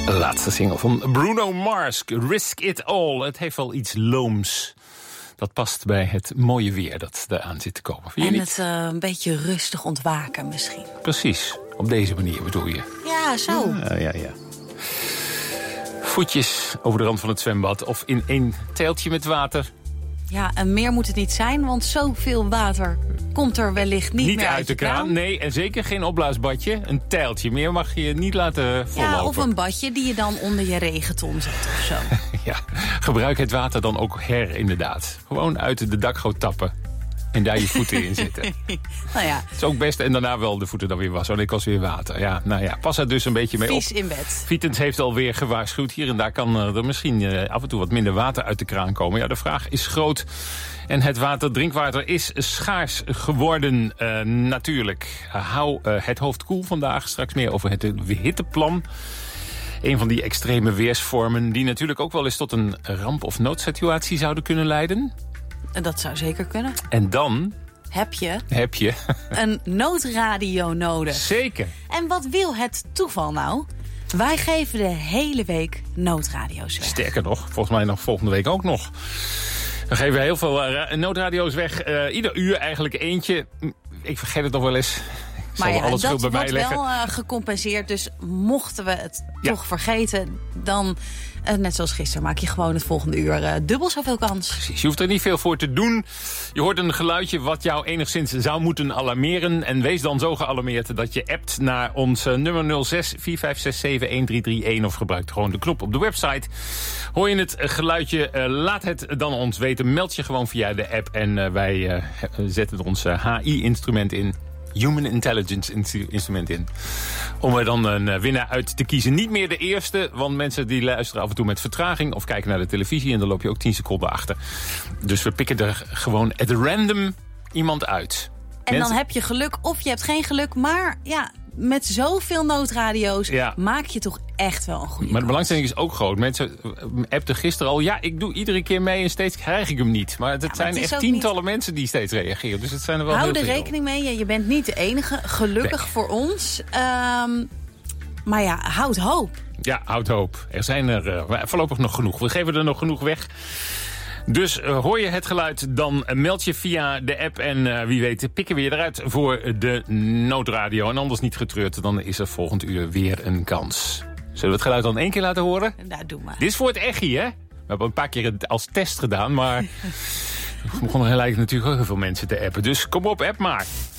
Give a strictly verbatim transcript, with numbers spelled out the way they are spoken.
Laatste single van Bruno Mars, Risk It All. Het heeft wel iets looms. Dat past bij het mooie weer dat eraan zit te komen. Vind je en niet? het uh, een beetje rustig ontwaken misschien. Precies, op deze manier bedoel je. Ja, zo. Ja, ja, ja. Voetjes over de rand van het zwembad of in één teeltje met water. Ja, en meer moet het niet zijn, want zoveel water komt er wellicht niet, niet meer uit, uit de kraan. kraan. Nee, en zeker geen opblaasbadje. Een teiltje. Meer mag je niet laten vollopen. Ja, of een badje die je dan onder je regenton zet of zo. Ja, gebruik het water dan ook her, inderdaad. Gewoon uit de dakgoot tappen. En daar je voeten in zitten. Nou ja. Het is ook best. En daarna wel de voeten dan weer wassen. Want ik was weer water. Ja, nou ja, pas er dus een beetje mee op. Vies in bed. Vitens heeft alweer gewaarschuwd. Hier en daar kan er misschien uh, af en toe wat minder water uit de kraan komen. Ja, de vraag is groot. En het water, drinkwater is schaars geworden. Uh, natuurlijk. Uh, hou uh, het hoofd koel vandaag. Straks meer over het hitteplan. Een van die extreme weersvormen die natuurlijk ook wel eens tot een ramp- of noodsituatie zouden kunnen leiden. Dat zou zeker kunnen. En dan heb je, heb je een noodradio nodig. Zeker. En wat wil het toeval nou? Wij geven de hele week noodradio's weg. Sterker nog, volgens mij nog volgende week ook nog. Dan geven we heel veel uh, noodradio's weg. Uh, ieder uur eigenlijk eentje. Ik vergeet het nog wel eens. Ik maar zal ja, alles dat bij wordt mij leggen. wel uh, gecompenseerd. Dus mochten we het ja. toch vergeten, dan, uh, net zoals gisteren, maak je gewoon het volgende uur uh, dubbel zoveel kans. Precies, je hoeft er niet veel voor te doen. Je hoort een geluidje wat jou enigszins zou moeten alarmeren. En wees dan zo gealarmeerd dat je appt naar ons uh, nummer nul zes vier vijf zes zeven een drie drie een... of gebruikt gewoon de knop op de website. Hoor je het geluidje, uh, laat het dan ons weten. Meld je gewoon via de app en uh, wij uh, zetten ons uh, H I-instrument in. Human Intelligence instrument in. Om er dan een winnaar uit te kiezen. Niet meer de eerste, want mensen die luisteren af en toe met vertraging of kijken naar de televisie en dan loop je ook tien seconden achter. Dus we pikken er gewoon at random iemand uit. En mensen... dan heb je geluk of je hebt geen geluk, maar ja, met zoveel noodradio's ja. maak je toch echt wel een goede Maar kans. de belangstelling is ook groot. Mensen appten gisteren al, ja, ik doe iedere keer mee en steeds krijg ik hem niet. Maar het ja, maar zijn het echt tientallen niet... mensen die steeds reageren. Dus het zijn er wel Hou heel er veel. rekening mee, je bent niet de enige, gelukkig nee. voor ons. Um, maar ja, houd hoop. Ja, houd hoop. Er zijn er uh, voorlopig nog genoeg. We geven er nog genoeg weg. Dus uh, hoor je het geluid, dan uh, meld je via de app en uh, wie weet pikken we je eruit voor de noodradio. En anders niet getreurd, dan is er volgend uur weer een kans. Zullen we het geluid dan één keer laten horen? Nou, doe maar. Dit is voor het echi, hè? We hebben een paar keer het als test gedaan, maar er begonnen gelijk natuurlijk ook heel veel mensen te appen. Dus kom op, app maar.